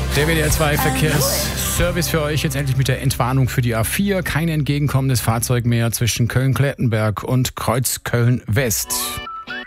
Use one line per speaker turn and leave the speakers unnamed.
Der WDR 2 Verkehrsservice für euch jetzt endlich mit der Entwarnung für die A4. Kein entgegenkommendes Fahrzeug mehr zwischen Köln-Klettenberg und Kreuzköln-West.